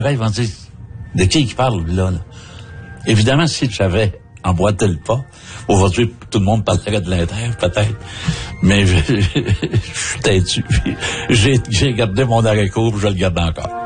Ils vont dire, de qui il parle, là? Évidemment, si j'avais emboîté le pas, aujourd'hui, tout le monde parlerait de l'Inter, peut-être. Mais je suis têtu. J'ai gardé mon arrêt-cour, je le garde encore.